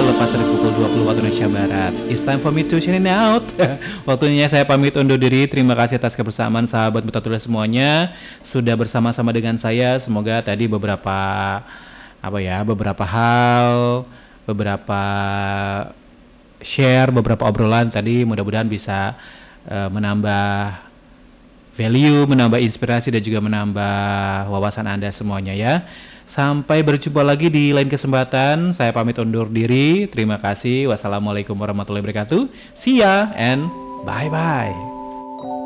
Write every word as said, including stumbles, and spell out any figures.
lepas dari pukul dua puluh waktu Indonesia Barat. It's time for me to sign out. Waktunya saya pamit undur diri. Terima kasih atas kebersamaan sahabat Mutatulah semuanya. Sudah bersama-sama dengan saya. Semoga tadi beberapa apa ya, beberapa hal, beberapa share, beberapa obrolan tadi mudah-mudahan bisa uh, menambah value, menambah inspirasi dan juga menambah wawasan Anda semuanya ya. Sampai berjumpa lagi di lain kesempatan. Saya pamit undur diri. Terima kasih. Wassalamualaikum warahmatullahi wabarakatuh. See ya and bye bye.